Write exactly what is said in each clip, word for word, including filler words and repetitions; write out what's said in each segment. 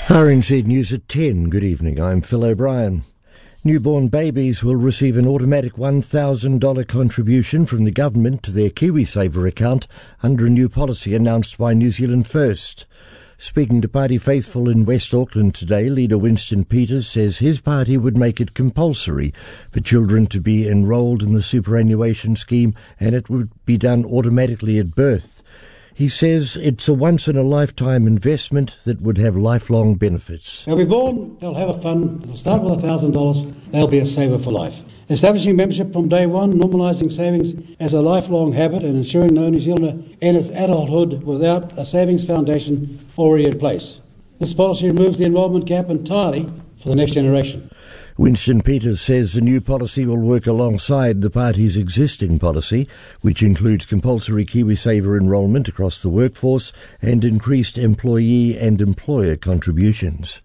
R N Z News at ten. Good evening, I'm Phil O'Brien. Newborn babies will receive an automatic one thousand dollars contribution from the government to their KiwiSaver account under a new policy announced by New Zealand First. Speaking to party faithful in West Auckland today, leader Winston Peters says his party would make it compulsory for children to be enrolled in the superannuation scheme, and it would be done automatically at birth. He says it's a once-in-a-lifetime investment that would have lifelong benefits. They'll be born, they'll have a fund, they'll start with one thousand dollars, they'll be a saver for life. Establishing membership from day one, normalising savings as a lifelong habit and ensuring no New Zealander enters adulthood without a savings foundation already in place. This policy removes the enrolment gap entirely for the next generation. Winston Peters says the new policy will work alongside the party's existing policy, which includes compulsory KiwiSaver enrolment across the workforce and increased employee and employer contributions.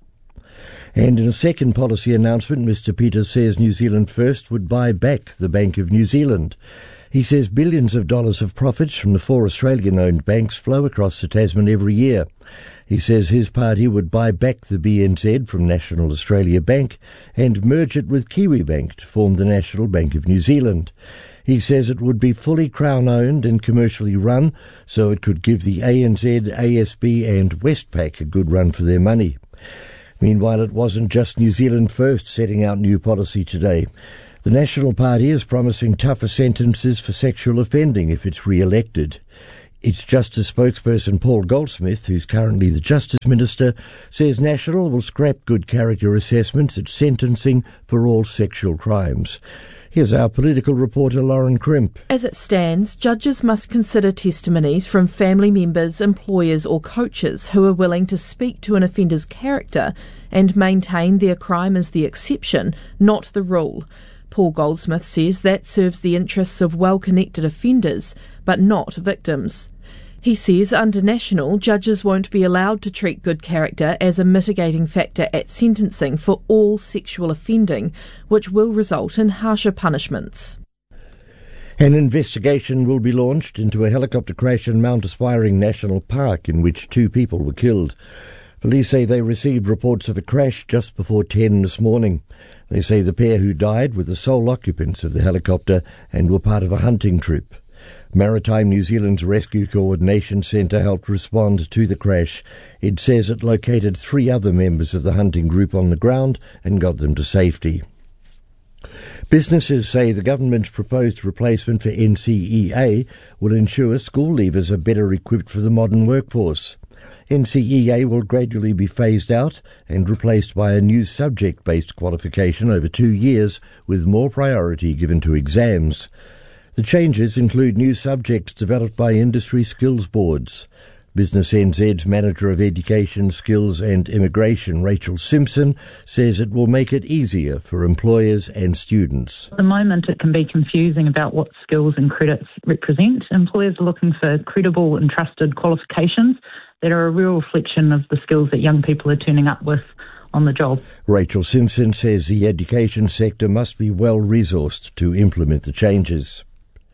And in a second policy announcement, Mister Peters says New Zealand First would buy back the Bank of New Zealand. He says billions of dollars of profits from the four Australian-owned banks flow across the Tasman every year. He says his party would buy back the B N Z from National Australia Bank and merge it with Kiwibank to form the National Bank of New Zealand. He says it would be fully Crown-owned and commercially run, so it could give the A N Z, A S B and Westpac a good run for their money. Meanwhile, it wasn't just New Zealand First setting out new policy today. The National Party is promising tougher sentences for sexual offending if it's re-elected. Its Justice spokesperson Paul Goldsmith, who's currently the Justice Minister, says National will scrap good character assessments at sentencing for all sexual crimes. Here's our political reporter Lauren Crimp. As it stands, judges must consider testimonies from family members, employers or coaches who are willing to speak to an offender's character and maintain their crime is the exception, not the rule. Paul Goldsmith says that serves the interests of well-connected offenders, but not victims. He says under National, judges won't be allowed to treat good character as a mitigating factor at sentencing for all sexual offending, which will result in harsher punishments. An investigation will be launched into a helicopter crash in Mount Aspiring National Park in which two people were killed. Police say they received reports of a crash just before ten this morning. They say the pair who died were the sole occupants of the helicopter and were part of a hunting trip. Maritime New Zealand's Rescue Coordination Centre helped respond to the crash. It says it located three other members of the hunting group on the ground and got them to safety. Businesses say the government's proposed replacement for N C E A will ensure school leavers are better equipped for the modern workforce. N C E A will gradually be phased out and replaced by a new subject-based qualification over two years with more priority given to exams. The changes include new subjects developed by industry skills boards. Business N Z's Manager of Education, Skills and Immigration, Rachel Simpson, says it will make it easier for employers and students. At the moment, it can be confusing about what skills and credits represent. Employers are looking for credible and trusted qualifications that are a real reflection of the skills that young people are turning up with on the job. Rachel Simpson says the education sector must be well resourced to implement the changes.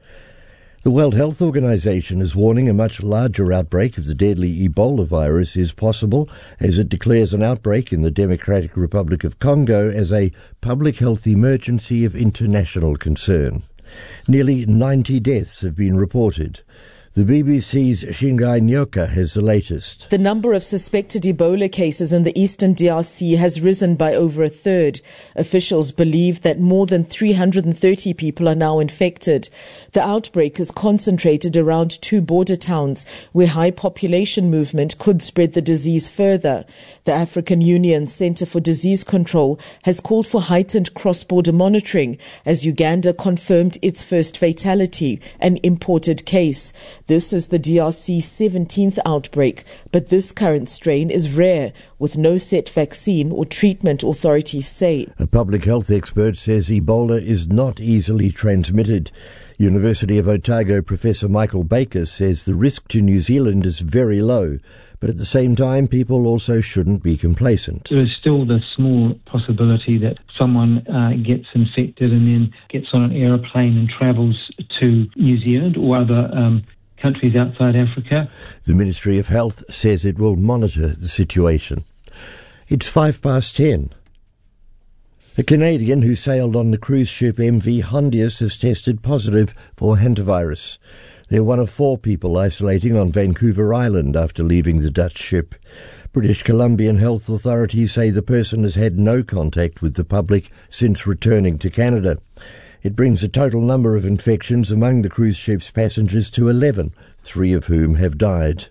The World Health Organization is warning a much larger outbreak of the deadly Ebola virus is possible as it declares an outbreak in the Democratic Republic of Congo as a public health emergency of international concern. Nearly ninety deaths have been reported. The B B C's Shingai Nyoka has the latest. The number of suspected Ebola cases in the eastern D R C has risen by over a third. Officials believe that more than three hundred thirty people are now infected. The outbreak is concentrated around two border towns where high population movement could spread the disease further. The African Union Centre for Disease Control has called for heightened cross-border monitoring as Uganda confirmed its first fatality, an imported case. This is the D R C's seventeenth outbreak, but this current strain is rare, with no set vaccine or treatment, authorities say. A public health expert says Ebola is not easily transmitted. University of Otago Professor Michael Baker says the risk to New Zealand is very low, but at the same time people also shouldn't be complacent. There is still the small possibility that someone uh, gets infected and then gets on an aeroplane and travels to New Zealand or other um, countries outside Africa. The Ministry of Health says it will monitor the situation. It's five past ten. A Canadian who sailed on the cruise ship M V Hondius has tested positive for hantavirus. They're one of four people isolating on Vancouver Island after leaving the Dutch ship. British Columbian health authorities say the person has had no contact with the public since returning to Canada. It brings the total number of infections among the cruise ship's passengers to eleven, three of whom have died.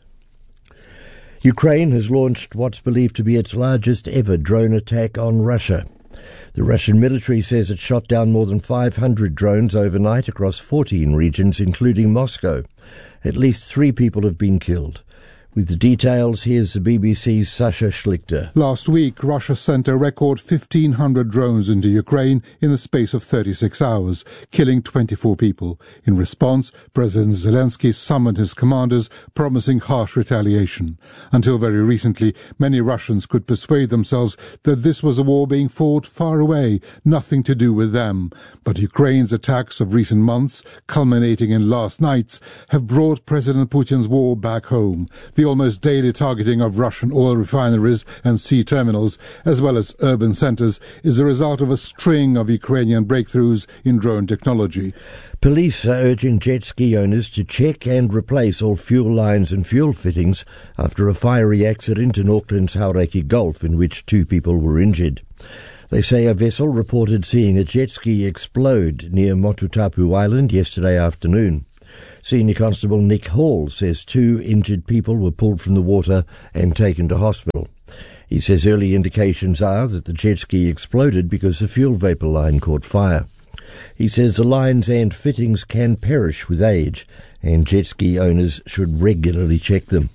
Ukraine has launched what's believed to be its largest ever drone attack on Russia. The Russian military says it shot down more than five hundred drones overnight across fourteen regions, including Moscow. At least three people have been killed. With the details, here's the B B C's Sasha Schlichter. Last week, Russia sent a record fifteen hundred drones into Ukraine in the space of thirty-six hours, killing twenty-four people. In response, President Zelensky summoned his commanders, promising harsh retaliation. Until very recently, many Russians could persuade themselves that this was a war being fought far away, nothing to do with them. But Ukraine's attacks of recent months, culminating in last night's, have brought President Putin's war back home. The almost daily targeting of Russian oil refineries and sea terminals, as well as urban centres, is a result of a string of Ukrainian breakthroughs in drone technology. Police are urging jet ski owners to check and replace all fuel lines and fuel fittings after a fiery accident in Auckland's Hauraki Gulf in which two people were injured. They say a vessel reported seeing a jet ski explode near Motutapu Island yesterday afternoon. Senior Constable Nick Hall says two injured people were pulled from the water and taken to hospital. He says early indications are that the jet ski exploded because the fuel vapour line caught fire. He says the lines and fittings can perish with age, and jet ski owners should regularly check them.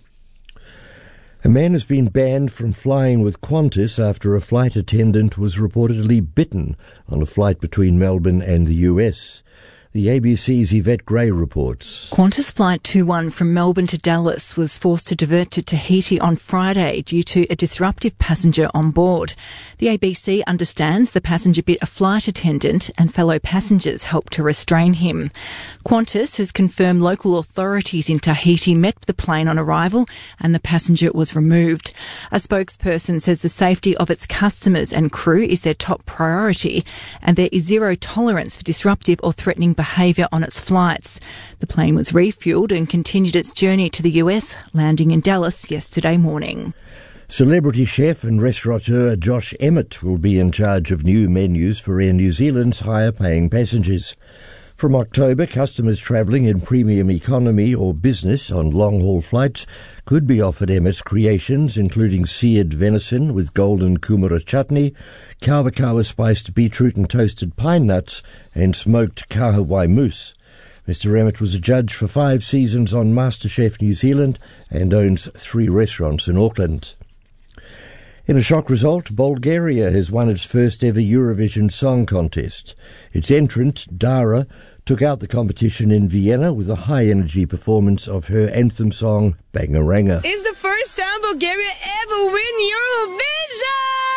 A man has been banned from flying with Qantas after a flight attendant was reportedly bitten on a flight between Melbourne and the U S. The A B C's Yvette Gray reports. Qantas Flight two one from Melbourne to Dallas was forced to divert to Tahiti on Friday due to a disruptive passenger on board. The A B C understands the passenger bit a flight attendant and fellow passengers helped to restrain him. Qantas has confirmed local authorities in Tahiti met the plane on arrival and the passenger was removed. A spokesperson says the safety of its customers and crew is their top priority and there is zero tolerance for disruptive or threatening behaviour behaviour on its flights. The plane was refuelled and continued its journey to the U S, landing in Dallas yesterday morning. Celebrity chef and restaurateur Josh Emmett will be in charge of new menus for Air New Zealand's higher-paying passengers. From October, customers travelling in premium economy or business on long-haul flights could be offered Emmett's creations, including seared venison with golden kumara chutney, kawa kawa spiced beetroot and toasted pine nuts, and smoked kahawai mousse. Mister Emmett was a judge for five seasons on MasterChef New Zealand and owns three restaurants in Auckland. In a shock result, Bulgaria has won its first ever Eurovision Song Contest. Its entrant, Dara, took out the competition in Vienna with a high-energy performance of her anthem song, Bangaranga. It's the first time Bulgaria ever win Eurovision!